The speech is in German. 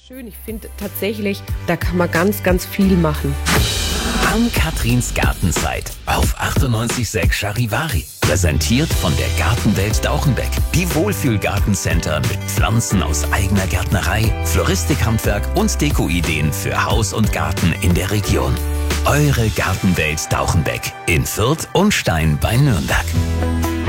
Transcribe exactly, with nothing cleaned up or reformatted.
schön. Ich finde tatsächlich, da kann man ganz, ganz viel machen. Ann-Katrins Gartenzeit auf achtundneunzig Komma sechs Charivari. Präsentiert von der Gartenwelt Dauchenbeck. Die Wohlfühl-Gartencenter mit Pflanzen aus eigener Gärtnerei, Floristikhandwerk und Dekoideen für Haus und Garten in der Region. Eure Gartenwelt Dauchenbeck in Fürth und Stein bei Nürnberg.